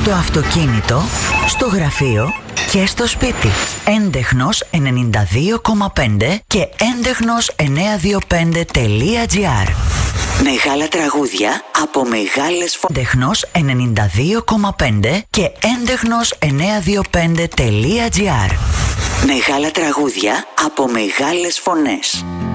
στο αυτοκίνητο, στο γραφείο και στο σπίτι. Έντεχνος 92,5 και έντεχνος 925.gr. Μεγάλα τραγούδια από μεγάλες φωνές. Έντεχνος 92,5 και έντεχνος 925.gr. Μεγάλα τραγούδια από μεγάλες φωνές.